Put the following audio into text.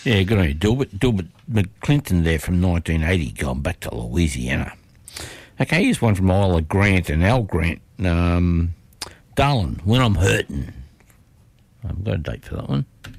Yeah, good on you, Dilbert. Dilbert McClinton there from 1980, gone back to Louisiana. Okay, here's one from Isla Grant and Al Grant. Darling, When I'm Hurtin'. I've got a date for that one.